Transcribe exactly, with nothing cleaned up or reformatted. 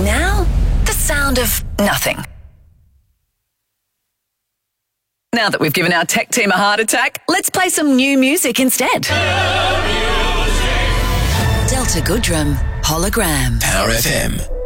Now, the sound of nothing. Now that we've given our tech team a heart attack, let's play some new music instead. Delta Goodrum, Hologram. Power F M.